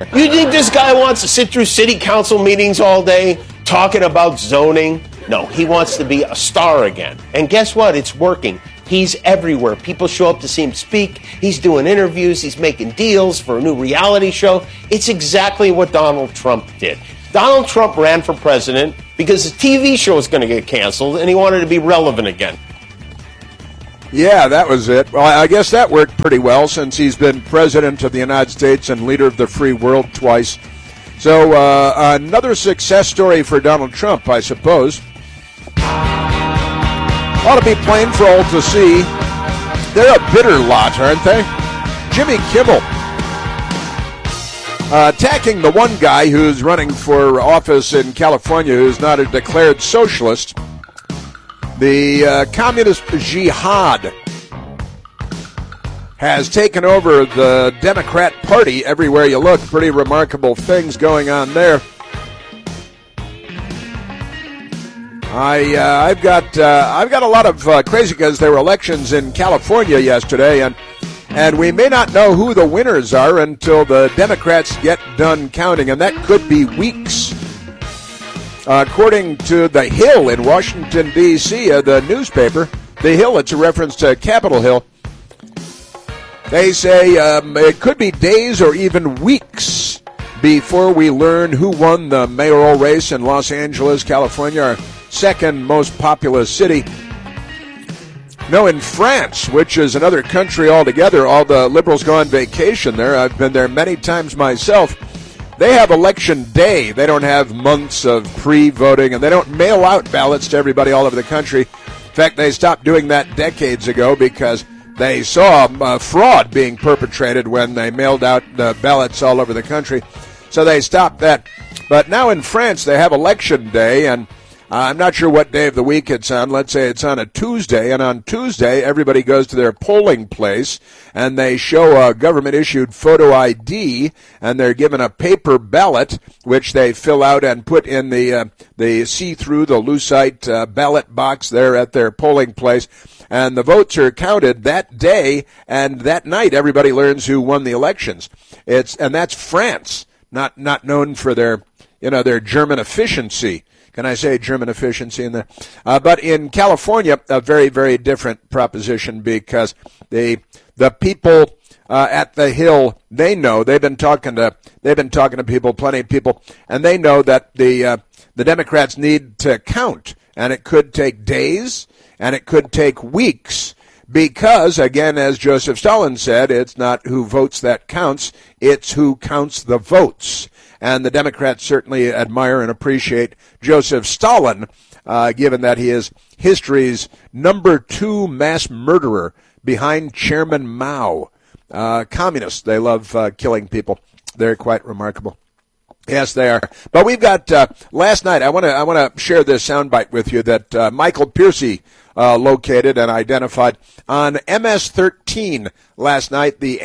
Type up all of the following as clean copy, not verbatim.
You think this guy wants to sit through city council meetings all day talking about zoning? No, he wants to be a star again. And guess what? It's working. He's everywhere. People show up to see him speak. He's doing interviews. He's making deals for a new reality show. It's exactly what Donald Trump did. Donald Trump ran for president because his TV show was going to get canceled, and he wanted to be relevant again. Yeah, that was it. Well, I guess that worked pretty well since he's been president of the United States and leader of the free world twice. So another success story for Donald Trump, I suppose. Ought to be plain for all to see. They're a bitter lot, aren't they? Jimmy Kimmel attacking the one guy who's running for office in California who's not a declared socialist. The communist jihad has taken over the Democrat Party everywhere you look. Pretty remarkable things going on there. I've got a lot of crazy because there were elections in California yesterday, and we may not know who the winners are until the Democrats get done counting, and that could be weeks. According to The Hill in Washington, D.C., the newspaper, The Hill, it's a reference to Capitol Hill, they say it could be days or even weeks before we learn who won the mayoral race in Los Angeles, California, our second most populous city. No, in France, which is another country altogether, all the liberals go on vacation there. I've been there many times myself. They have election day. They don't have months of pre-voting, and they don't mail out ballots to everybody all over the country. In fact, they stopped doing that decades ago because they saw fraud being perpetrated when they mailed out the ballots all over the country. So they stopped that. But now in France, they have election day, and I'm not sure what day of the week it's on. Let's say it's on a Tuesday, and on Tuesday, everybody goes to their polling place, and they show a government-issued photo ID, and they're given a paper ballot, which they fill out and put in the see-through, the lucite ballot box there at their polling place, and the votes are counted that day, and that night, everybody learns who won the elections. And that's France, not known for their German efficiency. Can I say German efficiency in there? But in California, a very, very different proposition because the people at the Hill, they know they've been talking to people, plenty of people, and they know that the Democrats need to count, and it could take days, and it could take weeks. Because, again, as Joseph Stalin said, it's not who votes that counts, it's who counts the votes. And the Democrats certainly admire and appreciate Joseph Stalin, given that he is history's number 2 mass murderer behind Chairman Mao. Communists, they love killing people. They're quite remarkable. Yes, they are. But we've got last night. I want to share this soundbite with you that Michael Piercy located and identified on MS-13 last night, the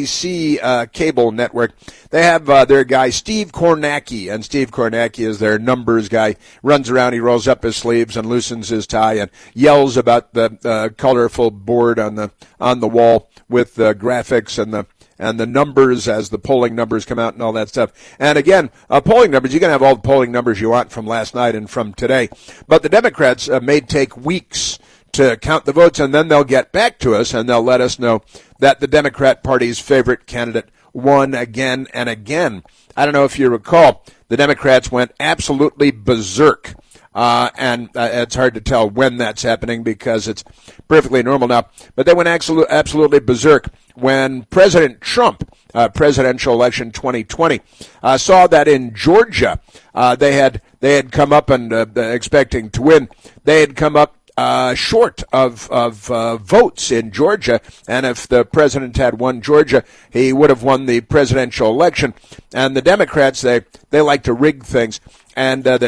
NBC cable network. They have their guy Steve Kornacki, and Steve Kornacki is their numbers guy. Runs around, he rolls up his sleeves and loosens his tie and yells about the colorful board on the wall with the graphics and the numbers as the polling numbers come out and all that stuff. And again, polling numbers, you can have all the polling numbers you want from last night and from today. But the Democrats may take weeks to count the votes, and then they'll get back to us and they'll let us know that the Democrat Party's favorite candidate won again and again. I don't know if you recall, the Democrats went absolutely berserk. And it's hard to tell when that's happening because it's perfectly normal now. But they went absolutely berserk when President Trump, presidential election 2020, saw that in Georgia they had come up and expecting to win. They had come up short of votes in Georgia, and if the president had won Georgia, he would have won the presidential election. And the Democrats, they like to rig things, and the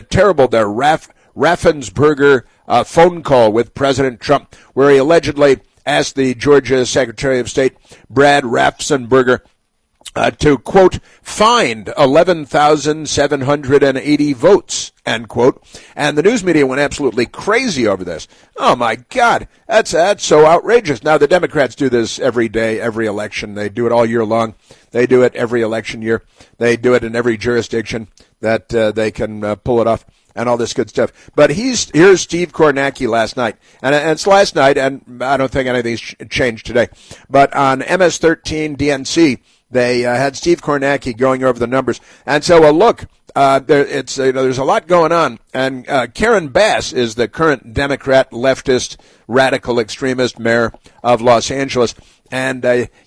Raffensperger phone call with President Trump, where he allegedly asked the Georgia Secretary of State, Brad Raffensperger, to, quote, find 11,780 votes, end quote. And the news media went absolutely crazy over this. Oh, my God, that's so outrageous. Now, the Democrats do this every day, every election. They do it all year long. They do it every election year. They do it in every jurisdiction that they can pull it off and all this good stuff. But here's Steve Kornacki last night. And it's last night, and I don't think anything's changed today. But on MS-13 DNC, they had Steve Kornacki going over the numbers. And so, look, there's a lot going on. And Karen Bass is the current Democrat, leftist, radical extremist mayor of Los Angeles. And